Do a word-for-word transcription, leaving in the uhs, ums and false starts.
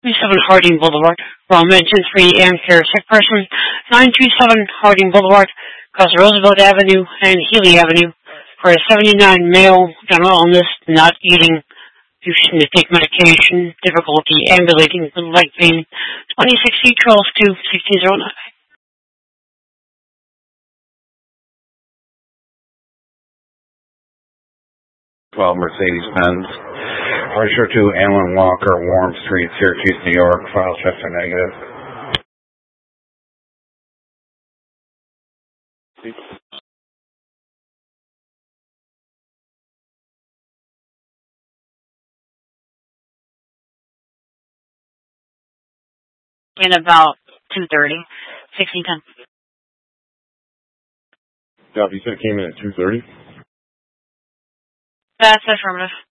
two seven Harding Boulevard. Royal Mansion three Amcare Sick Person, nine two seven Harding Boulevard, across Roosevelt Avenue and Healy Avenue, for a seventy-nine male, general illness, not eating, using to take medication, difficulty ambulating with leg pain, twenty-six C Charles two, sixteen oh nine. twelve Mercedes-Benz. Archer to Alan Walker, Warm Street, Syracuse, New York. File checks are negative. In about two thirty, sixteen ten. Copy, you said it came in at two thirty? That's affirmative.